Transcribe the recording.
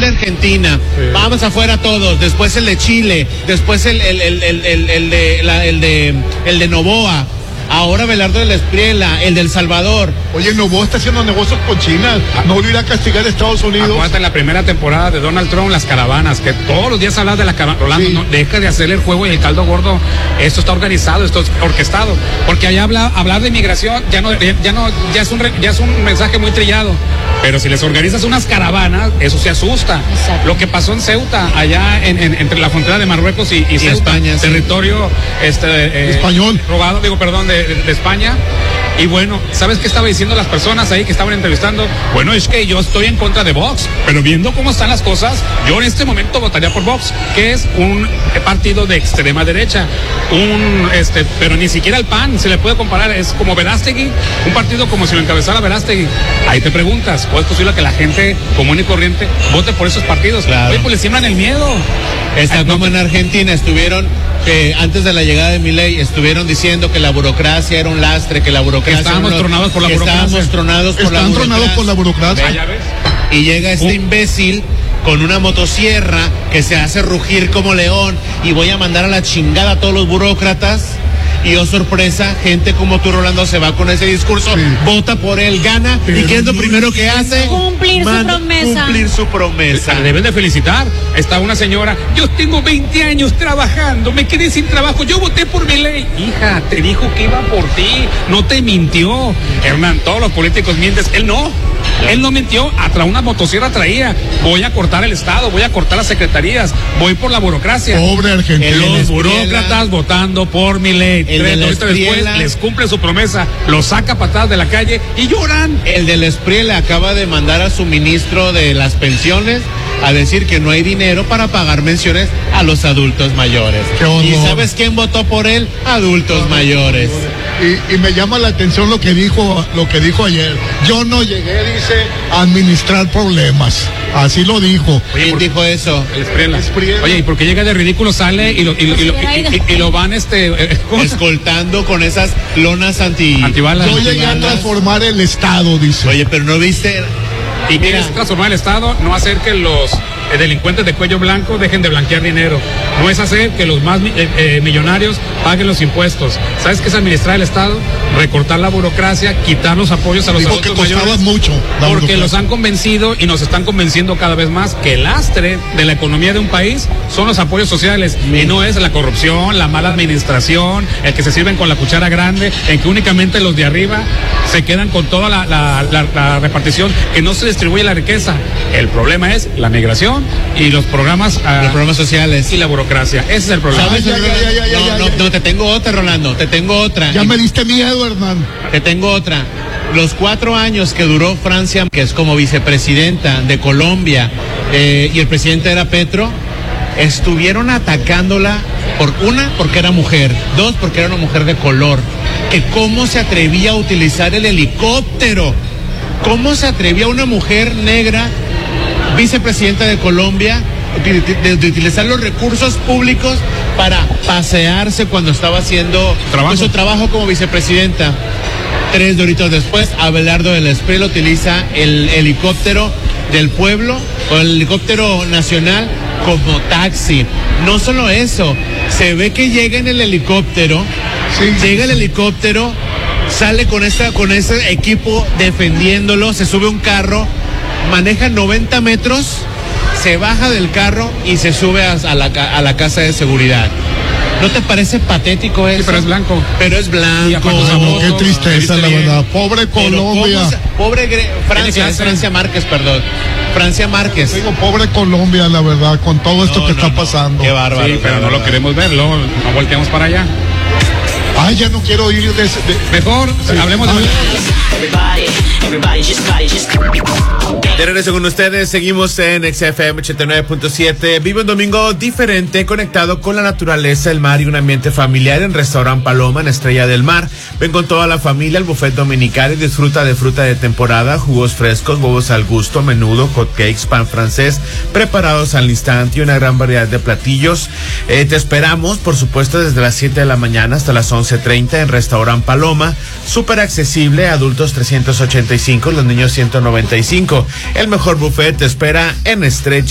de Argentina, sí. Vamos afuera todos, después el de Chile, después el de Novoa. Ahora Abelardo de la Espriella, el del Salvador. Oye, Novoa está haciendo negocios con China. No lo irá a castigar a Estados Unidos. Acuérdate en la primera temporada de Donald Trump, las caravanas, que todos los días hablas de la caravana. Rolando, sí. No, deja de hacerle el juego y el caldo gordo. Esto está organizado, esto es orquestado. Porque allá hablar de inmigración ya es un mensaje muy trillado. Pero si les organizas unas caravanas, eso se asusta. Exacto. Lo que pasó en Ceuta, allá entre la frontera de Marruecos y Ceuta, España, territorio español. Robado, de España. Y bueno, ¿sabes qué estaba diciendo las personas ahí que estaban entrevistando? Bueno, es que yo estoy en contra de Vox, pero viendo cómo están las cosas, yo en este momento votaría por Vox, que es un partido de extrema derecha, pero ni siquiera el PAN se le puede comparar, es como Verástegui, un partido como si lo encabezara Verástegui. Ahí te preguntas, ¿cómo es posible que la gente común y corriente vote por esos partidos? Claro. Oye, pues le siembran el miedo. Está como en Argentina, antes de la llegada de Milei, estuvieron diciendo que la burocracia era un lastre, que la burocracia... Estábamos tronados por la burocracia. Estábamos tronados por la burocracia. ¿Ya ves? Y llega este imbécil con una motosierra que se hace rugir como león y voy a mandar a la chingada a todos los burócratas. Y oh sorpresa, gente como tú, Rolando, se va con ese discurso, sí. Vota por él, gana, ¿y qué es lo primero que hace? Cumplir su promesa. Le deben de felicitar. Está una señora, yo tengo 20 años trabajando, me quedé sin trabajo, yo voté por Milei. Hija, te dijo que iba por ti, no te mintió. Hernán, todos los políticos mienten, él no. Él no mintió, una motosierra traía. Voy a cortar el Estado, voy a cortar las secretarías, voy por la burocracia. Pobre Argentina. Los burócratas votando por Milei. 3 días después les cumple su promesa, los saca patadas de la calle y lloran. El de la Espriella acaba de mandar a su ministro de las pensiones a decir que no hay dinero para pagar menciones a los adultos mayores. ¿Y sabes quién votó por él? Adultos mayores. Y me llama la atención lo que dijo ayer. Yo no llegué, dice, a administrar problemas. Así lo dijo. ¿Quién dijo eso? El Espriella. Oye, ¿y por qué llega de ridículo? Sale y lo van escoltando con esas lonas antibalas. Yo llegué a transformar el Estado, dice. Oye, pero no viste. Y quieres transformar el Estado, no hacer que los delincuentes de cuello blanco dejen de blanquear dinero. No es hacer que los más millonarios paguen los impuestos. ¿Sabes qué es administrar el Estado? Recortar la burocracia, quitar los apoyos a los adultos mayores. Mucho porque los han convencido y nos están convenciendo cada vez más que el lastre de la economía de un país son los apoyos sociales. Y no es la corrupción, la mala administración, el que se sirven con la cuchara grande, en que únicamente los de arriba se quedan con toda la repartición, que no se distribuye la riqueza. El problema es la migración y los programas sociales y la burocracia. Ese es el problema. ¿Sabes? No, te tengo otra, Rolando, te tengo otra. Ya me diste miedo, Hernán. Te tengo otra. Los 4 años que duró Francia, que es como vicepresidenta de Colombia, y el presidente era Petro, estuvieron atacándola porque era mujer, 2, porque era una mujer de color, que cómo se atrevía a utilizar el helicóptero, cómo se atrevía una mujer negra, vicepresidenta de Colombia, de utilizar los recursos públicos para pasearse cuando estaba haciendo su trabajo como vicepresidenta. 3 doritos después, Abelardo de la Espriella utiliza el helicóptero del pueblo o el helicóptero nacional como taxi. No solo eso, se ve que llega en el helicóptero, llega el helicóptero, sale con ese equipo defendiéndolo, se sube un carro, maneja 90 metros, se baja del carro y se sube a la casa de seguridad. ¿No te parece patético eso? Sí, pero es blanco. Pero es blanco. Qué tristeza, la verdad. Pobre Colombia. Francia Márquez, perdón. Francia Márquez. Digo, pobre Colombia, la verdad, con todo esto que está pasando. Qué bárbaro. Sí, pero no lo queremos ver, no volteamos para allá. Ay, ya no quiero ir Mejor, hablemos de... De regreso con ustedes, seguimos en XFM 89.7. Vive un domingo diferente, conectado con la naturaleza, el mar y un ambiente familiar en Restaurant Paloma, en Estrella del Mar. Ven con toda la familia al buffet dominical y disfruta de fruta de temporada, jugos frescos, huevos al gusto, menudo, hot cakes, pan francés, preparados al instante y una gran variedad de platillos. Te esperamos, por supuesto, desde las 7 de la mañana hasta las 11:30 en Restaurant Paloma. Súper accesible, adultos 385, los niños 195. El mejor buffet te espera en Estrella